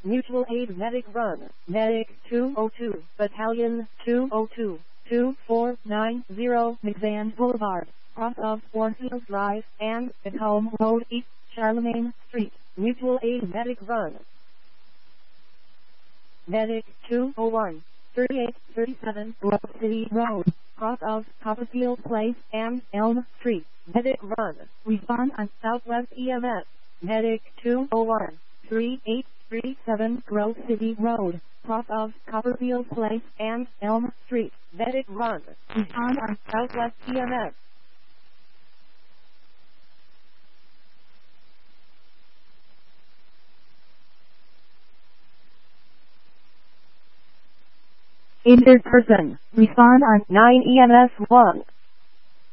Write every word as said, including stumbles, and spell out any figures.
Mutual Aid Medic Run. Medic two oh two, Battalion two oh two, two four nine zero, McZan Boulevard, cross of Warfield Drive, and Macomb Road East, Charlemagne Street. Mutual Aid Medic Run. Medic two oh one, thirty-eight thirty-seven, Grove City Road, cross of Copperfield Place and Elm Street. Medic Run. Respond on Southwest E M S. Medic two oh one, thirty-eight thirty-seven, Grove City Road, cross of Copperfield Place and Elm Street. Medic Run. Respond on Southwest E M S. Injured person. Respond on nine E M S one.